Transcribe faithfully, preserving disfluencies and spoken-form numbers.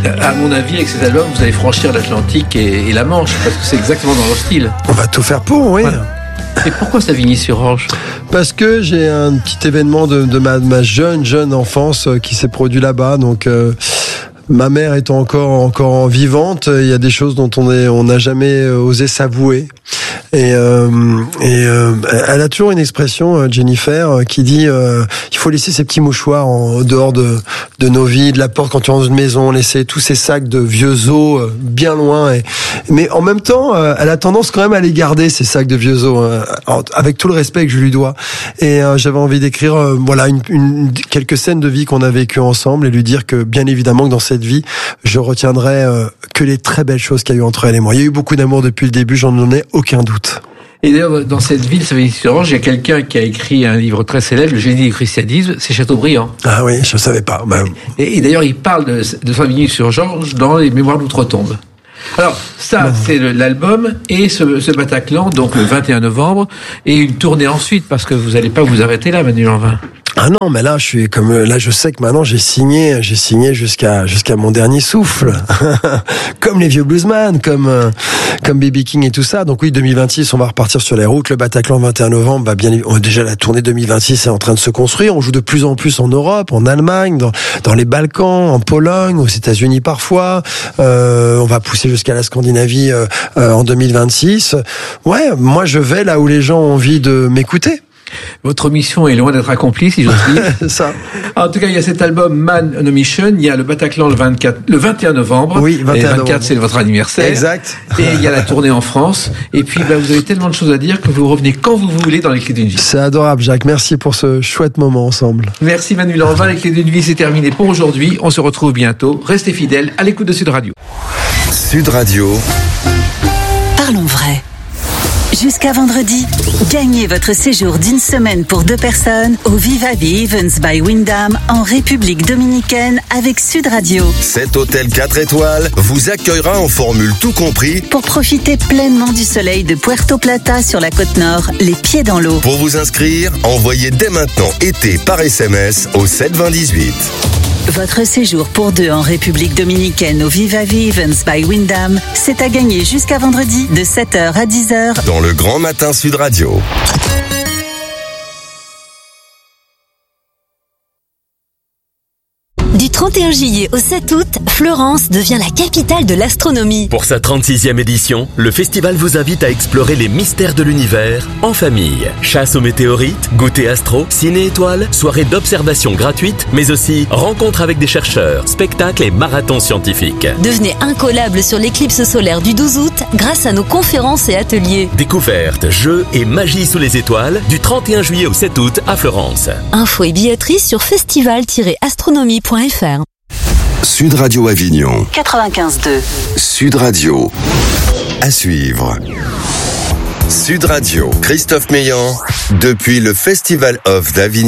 À mon avis, avec cet album, vous allez franchir l'Atlantique et, et la Manche, parce que c'est exactement dans leur style. On va tout faire pour, oui. Voilà. Et pourquoi Savigny-sur-Orge ? Parce que j'ai un petit événement de, de ma, ma jeune, jeune enfance qui s'est produit là-bas. Donc, euh, ma mère étant encore, encore vivante, il y a des choses dont on est, on n'a jamais osé s'avouer. Et, euh, et euh, elle a toujours une expression, Jennifer, qui dit euh, il faut laisser ces petits mouchoirs en dehors de, de nos vies, de la porte quand tu rentres dans une maison, laisser tous ces sacs de vieux os bien loin. Et, mais en même temps, euh, elle a tendance quand même à les garder, ces sacs de vieux os, euh, avec tout le respect que je lui dois. Et euh, j'avais envie d'écrire euh, voilà une, une, quelques scènes de vie qu'on a vécues ensemble et lui dire que bien évidemment que dans cette vie, je retiendrai euh, que les très belles choses qu'il y a eu entre elle et moi. Il y a eu beaucoup d'amour depuis le début, j'en ai aucun doute. Et d'ailleurs, dans cette ville, Savigny-sur-Orge, il y a quelqu'un qui a écrit un livre très célèbre, Le génie du christianisme, c'est Chateaubriand. Ah oui, je savais pas. Ben... Et, et d'ailleurs, il parle de, de Savigny-sur-Orge dans les Mémoires d'Outre-Tombe. Alors, ça, bon. c'est le, l'album et ce, ce Bataclan, donc le vingt et un novembre, et une tournée ensuite, parce que vous n'allez pas vous arrêter là, Manu Lanvin. Ah non, mais là, je suis comme là, je sais que maintenant j'ai signé, j'ai signé jusqu'à jusqu'à mon dernier souffle, comme les vieux bluesman, comme euh, comme B B King et tout ça. Donc oui, deux mille vingt-six, on va repartir sur les routes. Le Bataclan vingt et un novembre, bah bien, on, déjà la tournée deux mille vingt-six est en train de se construire. On joue de plus en plus en Europe, en Allemagne, dans dans les Balkans, en Pologne, aux États-Unis parfois. Euh, on va pousser jusqu'à la Scandinavie euh, euh, en deux mille vingt-six. Ouais, moi je vais là où les gens ont envie de m'écouter. Votre mission est loin d'être accomplie, si j'ose dire. Ça. En tout cas, il y a cet album Man on a Mission, il y a le Bataclan le vingt-quatre, le vingt et un novembre. Oui, vingt et un et vingt-quatre, c'est votre anniversaire. Exact. Et il y a la tournée en France. Et puis, bah, vous avez tellement de choses à dire que vous revenez quand vous voulez dans Les Clés d'une vie. C'est adorable, Jacques. Merci pour ce chouette moment ensemble. Merci Manu Lanvin. Les Clés d'une vie, c'est terminé pour aujourd'hui. On se retrouve bientôt. Restez fidèles à l'écoute de Sud Radio. Sud Radio. Parlons vrai. Jusqu'à vendredi, gagnez votre séjour d'une semaine pour deux personnes au Vivavi Events by Wyndham en République Dominicaine avec Sud Radio. Cet hôtel quatre étoiles vous accueillera en formule tout compris pour profiter pleinement du soleil de Puerto Plata sur la côte nord, les pieds dans l'eau. Pour vous inscrire, envoyez dès maintenant été par S M S au sept vingt dix-huit. Votre séjour pour deux en République Dominicaine au Vivavi Events by Wyndham, c'est à gagner jusqu'à vendredi de sept heures à dix heures dans le Grand Matin Sud Radio. Du trente et un juillet au sept août, Florence devient la capitale de l'astronomie. Pour sa trente-sixième édition, le festival vous invite à explorer les mystères de l'univers en famille. Chasse aux météorites, goûter astro, ciné-étoiles, soirée d'observation gratuite, mais aussi rencontres avec des chercheurs, spectacles et marathons scientifiques. Devenez incollable sur l'éclipse solaire du douze août grâce à nos conférences et ateliers. Découvertes, jeux et magie sous les étoiles du trente et un juillet au sept août à Florence. Infos et billetterie sur festival tiret astronomie point f r. Sud Radio Avignon quatre-vingt-quinze deux. Sud Radio. À suivre. Sud Radio, Christophe Meillan, depuis le Festival of d'Avignon.